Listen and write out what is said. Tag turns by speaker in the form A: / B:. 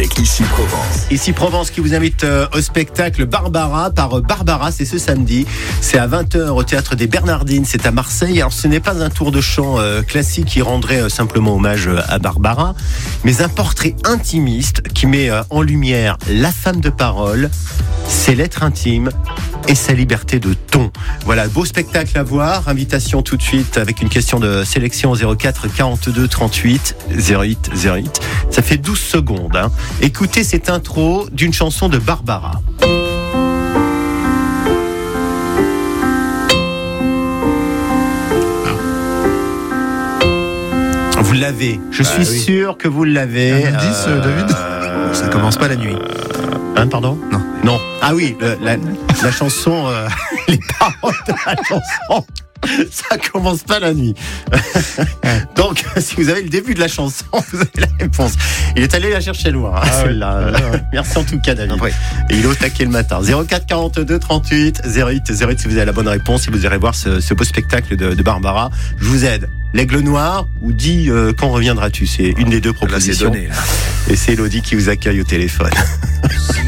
A: avec Ici Provence.
B: Ici Provence qui vous invite au spectacle Barbara par Barbara, c'est ce samedi. C'est à 20h au Théâtre des Bernardines, c'est à Marseille. Alors ce n'est pas un tour de chant classique qui rendrait simplement hommage à Barbara, mais un portrait intimiste qui met en lumière la femme de parole, ses lettres intimes et sa liberté de ton. Voilà, beau spectacle à voir. Invitation tout de suite avec une question de sélection au 04 42 38 08 08. Ça fait 12 secondes. Hein. Écoutez cette intro d'une chanson de Barbara. Vous l'avez. Je suis sûr que vous l'avez.
C: Un indice, David ? Ça commence pas la nuit.
B: Pardon ? Non. Ah oui, la chanson, les paroles de la chanson, ça commence pas la nuit. Donc, si vous avez le début de la chanson, vous avez la réponse. Il est allé la chercher loin, celle-là. Merci en tout cas, David. Et il est au taquet le matin. 04 42 38 08 08 si vous avez la bonne réponse, si vous irez voir ce beau spectacle de Barbara. Je vous aide. L'Aigle Noir ou dit quand reviendras-tu ? C'est une des deux propositions.
C: Là, c'est donné, là.
B: Et c'est Elodie qui vous accueille au téléphone.